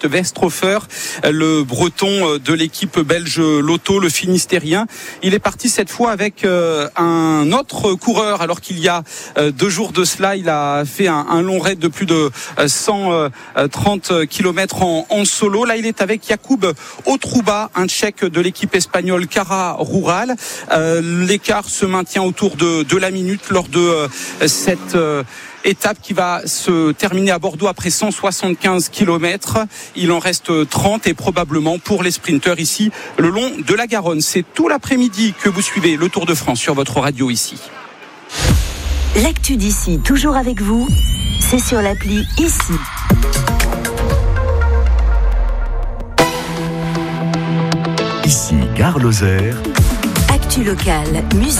Westhofer, le breton de l'équipe belge Lotto, le Finistérien. Il est parti cette fois avec un autre coureur, alors qu'il y a 2 jours de cela, il a fait un long raid de plus de 130 km en solo. Là, il est avec Jakub Otruba, un Tchèque de l'équipe espagnole Cara Rural. L'écart se maintient autour de la minute lors de cette étape qui va se terminer à Bordeaux après 175 km. Il en reste 30 et probablement pour les sprinteurs ici le long de la Garonne. C'est tout l'après-midi que vous suivez le Tour de France sur votre radio ici. L'actu d'ici, toujours avec vous, c'est sur l'appli Ici. Ici, Gare Lozère. Actu locale, musique.